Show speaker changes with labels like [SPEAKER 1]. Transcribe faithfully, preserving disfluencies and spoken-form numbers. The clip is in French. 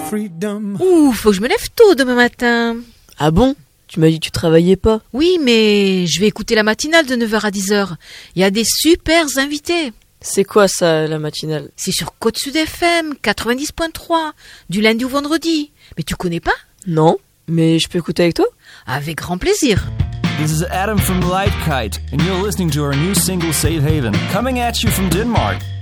[SPEAKER 1] freedom.
[SPEAKER 2] Ouh, faut que je me lève tôt demain matin.
[SPEAKER 3] Ah bon? Tu m'as dit que tu travaillais pas.
[SPEAKER 2] Oui, mais je vais écouter la matinale de neuf heures à dix heures. Il y a des super invités.
[SPEAKER 3] C'est quoi ça, la matinale?
[SPEAKER 2] C'est sur Côte Sud F M, quatre-vingt-dix point trois, du lundi au vendredi. Mais tu connais pas?
[SPEAKER 3] Non, mais je peux écouter avec toi?
[SPEAKER 2] Avec grand plaisir.
[SPEAKER 1] This is Adam from Light Kite, and you're listening to our new single Safe Haven, coming at you from Denmark.